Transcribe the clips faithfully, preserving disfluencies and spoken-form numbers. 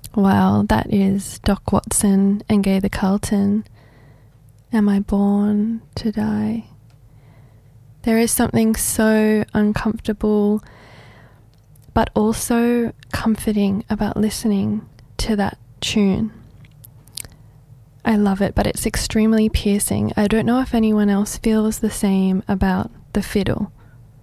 Wow, that is Doc Watson and Gaither Carlton. Am I born to die? There is something so uncomfortable but also comforting about listening to that tune. I love it, but it's extremely piercing. I don't know if anyone else feels the same about the fiddle.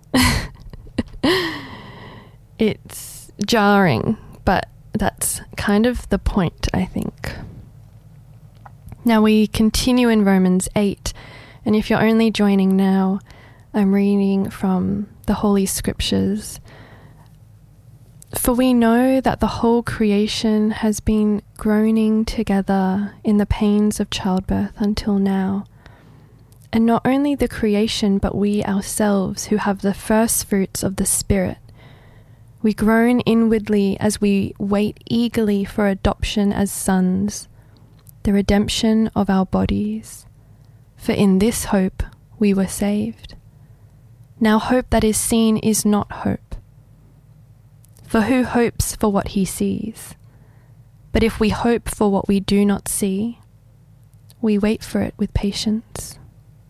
It's jarring, but that's kind of the point, I think. Now we continue in Romans eight, and if you're only joining now, I'm reading from the Holy Scriptures. For we know that the whole creation has been groaning together in the pains of childbirth until now. And not only the creation, but we ourselves who have the first fruits of the Spirit. We groan inwardly as we wait eagerly for adoption as sons, the redemption of our bodies. For in this hope we were saved. Now hope that is seen is not hope. For who hopes for what he sees? But if we hope for what we do not see, we wait for it with patience.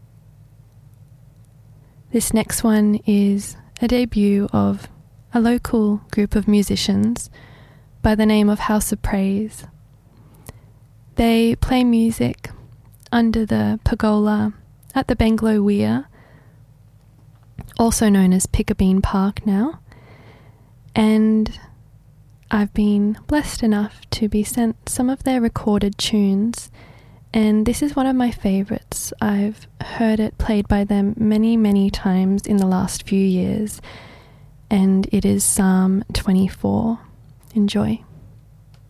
This next one is a debut of a local group of musicians by the name of House of Praise. They play music under the pergola at the Banglo Weir, also known as Pickabeen Park now. And I've been blessed enough to be sent some of their recorded tunes, and this is one of my favourites. I've heard it played by them many, many times in the last few years, and it is Psalm twenty-four. Enjoy.